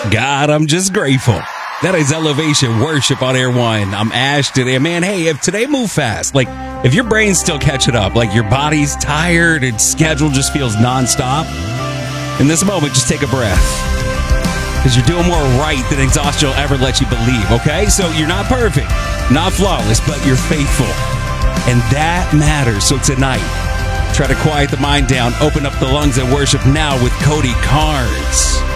God, I'm just grateful. That is Elevation Worship on Air One. I'm Ash today. Man, hey, if today moved fast, like if your brain's still catching up, like your body's tired and schedule just feels nonstop, in this moment, just take a breath. Because you're doing more right than exhaustion will ever let you believe, okay? So you're not perfect, not flawless, but you're faithful. And that matters. So tonight, try to quiet the mind down, open up the lungs and worship now with Cody Carnes.